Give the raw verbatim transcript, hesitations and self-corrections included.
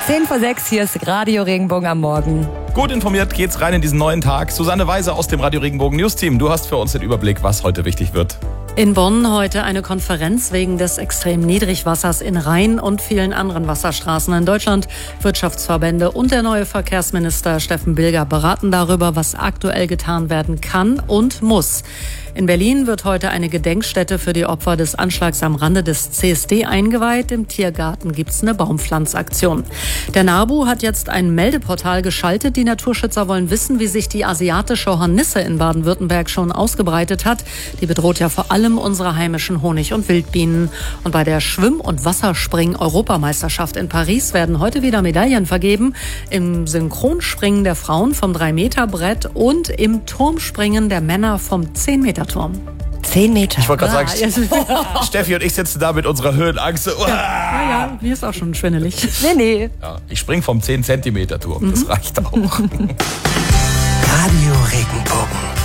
zehn vor sechs, hier ist Radio Regenbogen am Morgen. Gut informiert geht's rein in diesen neuen Tag. Susanne Weise aus dem Radio Regenbogen News Team. Du hast für uns den Überblick, was heute wichtig wird. In Bonn heute eine Konferenz wegen des extremen Niedrigwassers in Rhein und vielen anderen Wasserstraßen in Deutschland. Wirtschaftsverbände und der neue Verkehrsminister Steffen Bilger beraten darüber, was aktuell getan werden kann und muss. In Berlin wird heute eine Gedenkstätte für die Opfer des Anschlags am Rande des C S D eingeweiht. Im Tiergarten gibt's eine Baumpflanzaktion. Der NABU hat jetzt ein Meldeportal geschaltet. Die Naturschützer wollen wissen, wie sich die asiatische Hornisse in Baden-Württemberg schon ausgebreitet hat. Die bedroht ja vor allem unsere heimischen Honig- und Wildbienen. Und bei der Schwimm- und Wasserspringen-Europameisterschaft in Paris werden heute wieder Medaillen vergeben. Im Synchronspringen der Frauen vom drei Meter Brett und im Turmspringen der Männer vom zehn Meter Turm. Zehn Meter. Ich wollte gerade Ja, sagen, Steffi und ich sitzen da mit unserer Höhenangst. Ja, ja, mir ist auch schon schwindelig. Nee, nee. Ja, ich spring vom zehn Zentimeter Turm. Das reicht auch. Radio Regenbogen.